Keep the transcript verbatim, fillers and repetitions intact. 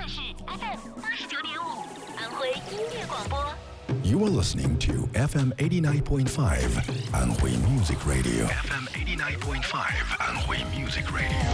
是 F M 八十九点五，安徽音乐广播。 You are listening to F M eighty-nine point five 安徽 Music Radio. F M eighty-nine point five 安徽 Music Radio.